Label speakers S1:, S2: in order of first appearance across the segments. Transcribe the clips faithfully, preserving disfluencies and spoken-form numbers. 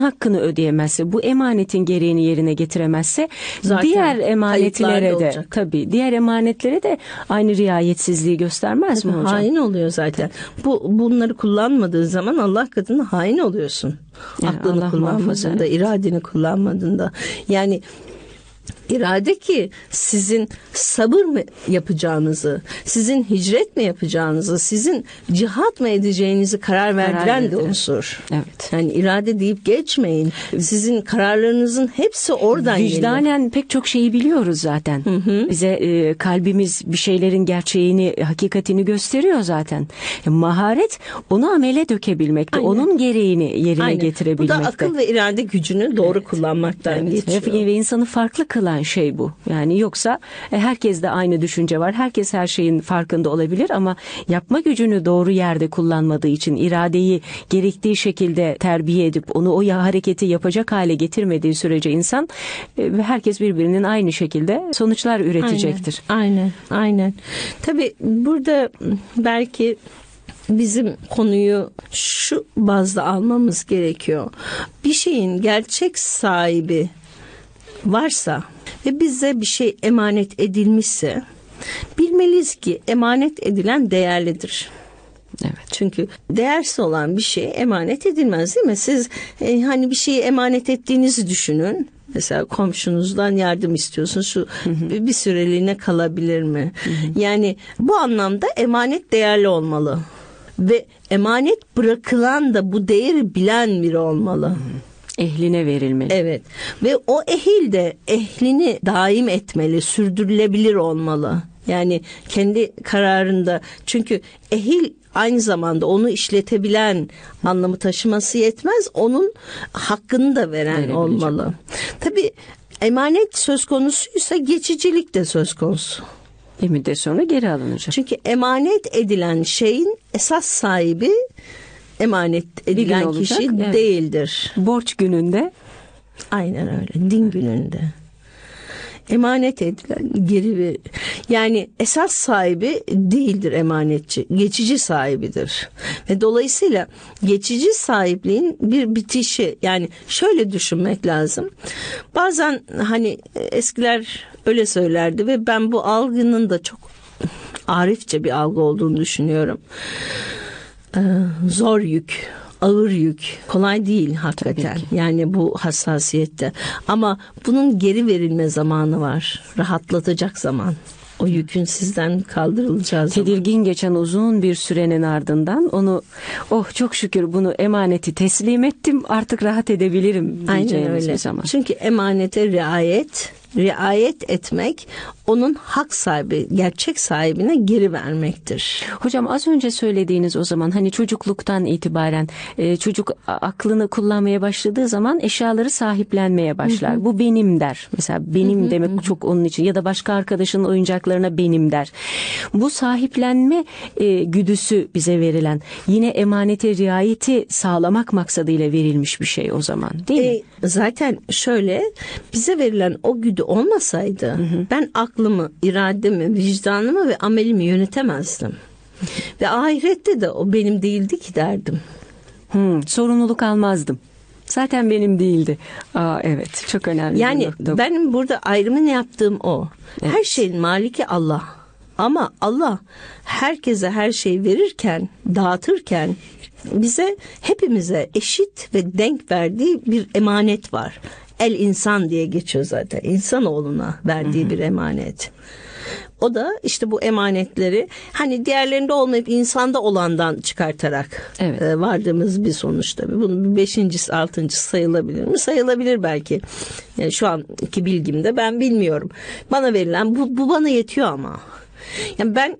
S1: hakkını ödeyemezse, bu emanetin gereğini yerine getiremezse zaten diğer emanetlere de tabii diğer emanetlere de aynı riayetsizliği göstermez tabii mi hocam?
S2: Hain oluyor zaten. Bu bunları kullanmadığı zaman Allah katında hain oluyorsun. Yani aklını Allah kullanmadığında, iradeni kullanmadığında. Yani İrade ki sizin sabır mı yapacağınızı, sizin hicret mi yapacağınızı, sizin cihat mı edeceğinizi karar verdiren karar de unsur. Evet. Yani irade deyip geçmeyin. Sizin kararlarınızın hepsi oradan geliyor.
S1: Vicdanen pek çok şeyi biliyoruz zaten. Hı hı. Bize e, kalbimiz bir şeylerin gerçeğini, hakikatini gösteriyor zaten. E, maharet onu amele dökebilmekte, aynen, onun gereğini yerine aynen getirebilmekte.
S2: Bu da akıl ve irade gücünü doğru evet kullanmaktan evet geçiyor.
S1: Ve, ve insanı farklı kılan şey bu. Yani yoksa e, herkeste aynı düşünce var. Herkes her şeyin farkında olabilir ama yapma gücünü doğru yerde kullanmadığı için, iradeyi gerektiği şekilde terbiye edip onu o hareketi yapacak hale getirmediği sürece insan e, herkes birbirinin aynı şekilde sonuçlar üretecektir.
S2: Aynen, aynen, aynen. Tabii burada belki bizim konuyu şu bazda almamız gerekiyor. Bir şeyin gerçek sahibi varsa ve bize bir şey emanet edilmişse bilmeliyiz ki emanet edilen değerlidir. Evet. Çünkü değersiz olan bir şey emanet edilmez, değil mi? Siz e, hani bir şeyi emanet ettiğinizi düşünün. Mesela komşunuzdan yardım istiyorsun. Şu hı hı. bir süreliğine kalabilir mi? Hı hı. Yani bu anlamda emanet değerli olmalı. Ve emanet bırakılan da bu değeri bilen biri olmalı. Hı hı.
S1: Ehline verilmeli.
S2: Evet. Ve o ehil de ehlini daim etmeli, sürdürülebilir olmalı. Yani kendi kararında, çünkü ehil aynı zamanda onu işletebilen anlamı taşıması yetmez, onun hakkını da veren olmalı. Tabii emanet söz konusuysa geçicilik de söz konusu.
S1: Bir müddet sonra geri alınacak.
S2: Çünkü emanet edilen şeyin esas sahibi emanet edilen olacak, kişi evet
S1: değildir. Borç gününde.
S2: Aynen öyle. Din gününde. Emanet edilen geri ver. Yani esas sahibi değildir emanetçi. Geçici sahibidir. Ve dolayısıyla geçici sahipliğin bir bitişi. Yani şöyle düşünmek lazım. Bazen hani eskiler öyle söylerdi ve ben bu algının da çok arifçe bir algı olduğunu düşünüyorum. Ee, zor yük, ağır yük, kolay değil hakikaten. Yani bu hassasiyette. Ama bunun geri verilme zamanı var. Rahatlatacak zaman. O yükün sizden kaldırılacağı zaman.
S1: Tedirgin geçen uzun bir sürenin ardından onu, oh çok şükür bunu emaneti teslim ettim, artık rahat edebilirim diyeceğimiz bir zaman.
S2: Çünkü emanete riayet, riayet etmek onun hak sahibi, gerçek sahibine geri vermektir.
S1: Hocam az önce söylediğiniz o zaman hani çocukluktan itibaren e, çocuk aklını kullanmaya başladığı zaman eşyaları sahiplenmeye başlar. Hı hı. Bu benim der. Mesela benim hı hı, demek hı. çok onun için, ya da başka arkadaşının oyuncaklarına benim der. Bu sahiplenme e, güdüsü bize verilen, yine emanete riayeti sağlamak maksadıyla verilmiş bir şey o zaman, değil mi?
S2: E, zaten şöyle, bize verilen o güdü olmasaydı hı hı. ben aklımı, irademi, vicdanımı ve amelimi yönetemezdim. Ve ahirette de o benim değildi ki derdim.
S1: Hmm, sorumluluk almazdım. Zaten benim değildi. Aa, evet, çok önemli.
S2: Yani benim burada ayrımını yaptığım o. Evet. Her şeyin maliki Allah. Ama Allah herkese her şeyi verirken, dağıtırken bize, hepimize eşit ve denk verdiği bir emanet var. El insan diye geçiyor zaten. İnsanoğluna verdiği hı hı. bir emanet. O da işte bu emanetleri hani diğerlerinde olmayıp insanda olandan çıkartarak evet. e, vardığımız bir sonuç tabii. Bunun beşincisi, altıncısı sayılabilir mi? Sayılabilir belki. Yani şu anki bilgimde ben bilmiyorum. Bana verilen bu, bu bana yetiyor ama. Yani ben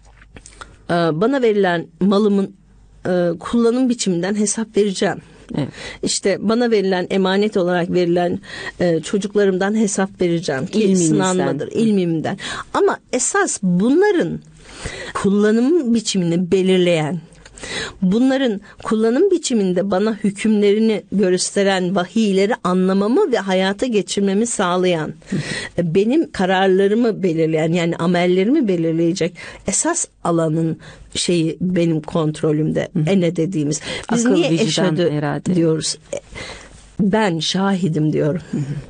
S2: e, bana verilen malımın e, kullanım biçiminden hesap vereceğim. Evet. İşte bana verilen, emanet olarak verilen e, çocuklarımdan hesap vereceğim ki İlmimizden. Sınanmadır, ilmimden. Ama esas bunların kullanım biçimini belirleyen, bunların kullanım biçiminde bana hükümlerini gösteren vahiyleri anlamamı ve hayata geçirmemi sağlayan, benim kararlarımı belirleyen, yani amellerimi belirleyecek esas alanın şeyi benim kontrolümde. Hı. Ene dediğimiz. Biz
S1: akıl,
S2: niye
S1: vicdan,
S2: eşhedü
S1: irade
S2: diyoruz? ben şahidim diyorum.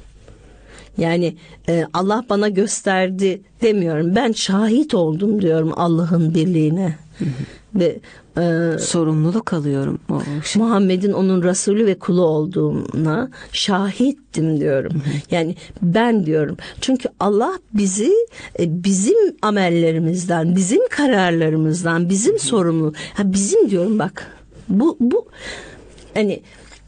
S2: Yani e, Allah bana gösterdi demiyorum. Ben şahit oldum diyorum Allah'ın birliğine. Ve e,
S1: sorumluluk alıyorum. O şey.
S2: Muhammed'in onun Resulü ve kulu olduğuna şahittim diyorum. Yani ben diyorum. Çünkü Allah bizi e, bizim amellerimizden, bizim kararlarımızdan, bizim sorumlu. Ha, bizim diyorum bak. Bu bu hani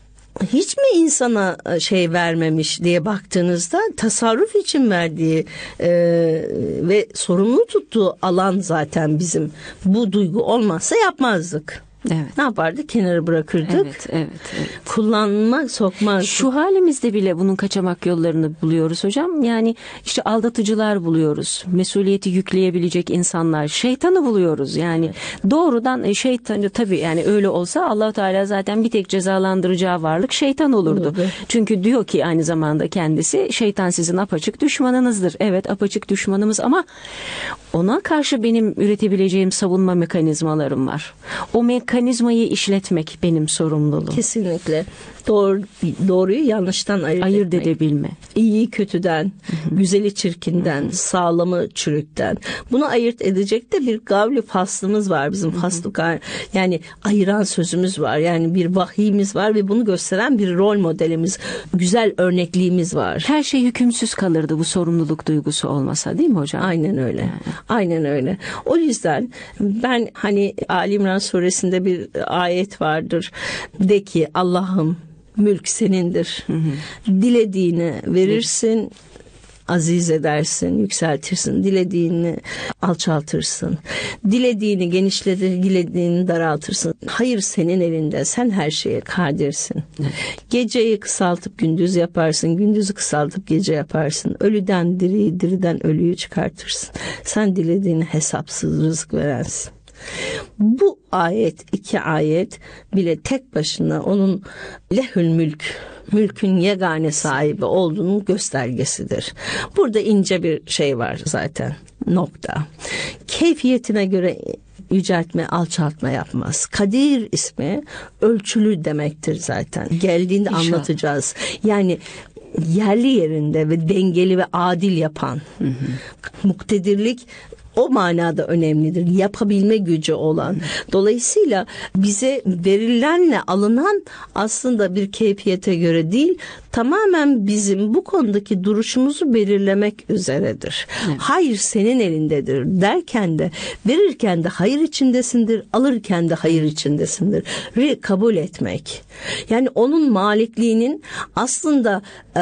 S2: hiç mi insana şey vermemiş diye baktığınızda tasarruf için verdiği e, ve sorumlu tuttuğu alan zaten bizim. Bu duygu olmazsa yapmazdık.
S1: Evet.
S2: Ne yapardık? Kenara bırakırdık.
S1: Evet, evet, evet.
S2: Kullanmak, sokmazdık.
S1: Şu halimizde bile bunun kaçamak yollarını buluyoruz hocam. Yani işte aldatıcılar buluyoruz. Mesuliyeti yükleyebilecek insanlar. Şeytanı buluyoruz. Yani doğrudan şeytanı, tabii yani öyle olsa Allah-u Teala zaten bir tek cezalandıracağı varlık şeytan olurdu.
S2: Olurdu.
S1: Çünkü diyor ki aynı zamanda kendisi, şeytan sizin apaçık düşmanınızdır. Evet, apaçık düşmanımız ama ona karşı benim üretebileceğim savunma mekanizmalarım var. O mekanizmayı işletmek benim sorumluluğum.
S2: Kesinlikle. Doğru, doğruyu yanlıştan ayırt,
S1: Ayırt
S2: etmek.
S1: edebilme.
S2: İyiyi kötüden, hı hı. güzeli çirkinden, hı hı. sağlamı çürükten. Bunu ayırt edecek de bir gavli faslımız var bizim. Faslı, yani ayıran sözümüz var. Yani bir vahiyimiz var ve bunu gösteren bir rol modelimiz, güzel örnekliğimiz var.
S1: Her şey hükümsüz kalırdı bu sorumluluk duygusu olmasa, değil mi hocam?
S2: Aynen öyle. Yani. Aynen öyle. O yüzden ben hani Ali İmran suresinde bir ayet vardır. De ki Allah'ım mülk senindir. Hı hı. Dilediğini verirsin, aziz edersin, yükseltirsin. Dilediğini alçaltırsın. Dilediğini genişletir, dilediğini daraltırsın. Hayır senin elinde. Sen her şeye kadirsin. Evet. Geceyi kısaltıp gündüz yaparsın. Gündüzü kısaltıp gece yaparsın. Ölüden diriyi, diriden ölüyü çıkartırsın. Sen dilediğini hesapsız rızık verensin. Bu ayet, iki ayet bile tek başına onun lehül mülk, mülkün yegane sahibi olduğunun göstergesidir. Burada ince bir şey var zaten, nokta. Keyfiyetine göre yüceltme, alçaltma yapmaz. Kadir ismi ölçülü demektir zaten. Geldiğinde İnşallah. Anlatacağız. Yani yerli yerinde ve dengeli ve adil yapan. Hı hı. Muktedirlik o manada önemlidir. Yapabilme gücü olan. Dolayısıyla bize verilenle alınan aslında bir keyfiyete göre değil, tamamen bizim bu konudaki duruşumuzu belirlemek üzeredir. Evet. Hayır senin elindedir derken de, verirken de hayır içindesindir, alırken de hayır içindesindir. Ve kabul etmek. Yani onun malikliğinin aslında e,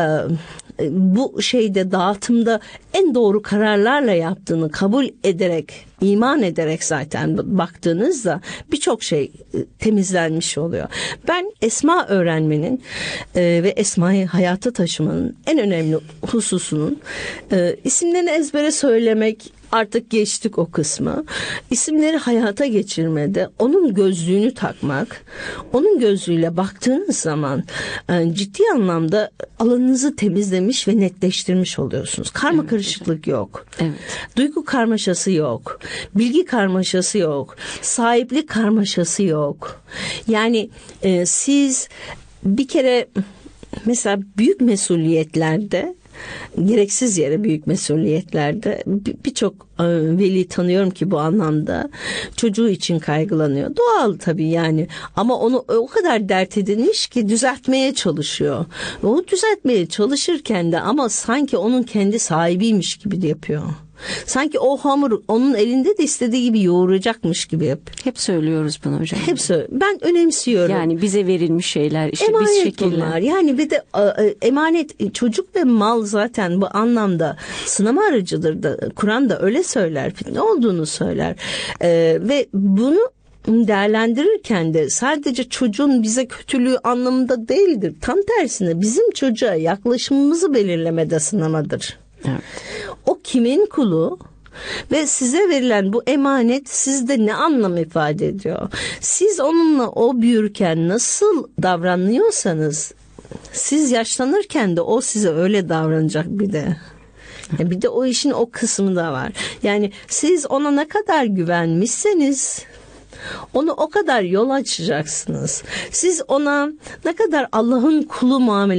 S2: bu şeyde, dağıtımda en doğru kararlarla yaptığını kabul ederek, iman ederek zaten baktığınızda birçok şey temizlenmiş oluyor. Ben esma öğrenmenin e, ve esmayı hayata taşımanın en önemli hususunun e, isimlerini ezbere söylemek, artık geçtik o kısmı. İsimleri hayata geçirmede onun gözlüğünü takmak, onun gözlüğüyle baktığınız zaman ciddi anlamda alanınızı temizlemiş ve netleştirmiş oluyorsunuz. Karma evet, karışıklık hocam. Yok. Evet. Duygu karmaşası yok. Bilgi karmaşası yok. Sahiplik karmaşası yok. Yani e, siz bir kere mesela büyük mesuliyetlerde, gereksiz yere büyük mesuliyetlerde birçok veli tanıyorum ki bu anlamda çocuğu için kaygılanıyor. Doğal tabii yani, ama onu o kadar dert edinmiş ki düzeltmeye çalışıyor. O düzeltmeye çalışırken de ama sanki onun kendi sahibiymiş gibi de yapıyor. Sanki o hamur onun elinde de istediği gibi yoğuracakmış gibi yap.
S1: Hep söylüyoruz bunu hocam.
S2: Hep söyle. Ben önemsiyorum.
S1: Yani bize verilmiş şeyler işte
S2: emanet
S1: biz şekiller.
S2: Bunlar. Yani bir de emanet, çocuk ve mal zaten bu anlamda sınama aracıdır da. Kur'an da öyle söyler. Ne olduğunu söyler. Ee, ve bunu değerlendirirken de sadece çocuğun bize kötülüğü anlamında değildir. Tam tersine bizim çocuğa yaklaşımımızı belirlemede sınamadır. Evet. O kimin kulu ve size verilen bu emanet sizde ne anlam ifade ediyor? Siz onunla o büyürken nasıl davranıyorsanız, siz yaşlanırken de o size öyle davranacak bir de. Bir de o işin o kısmı da var. Yani siz ona ne kadar güvenmişseniz Onu o kadar yol açacaksınız. Siz ona ne kadar Allah'ın kulu muamele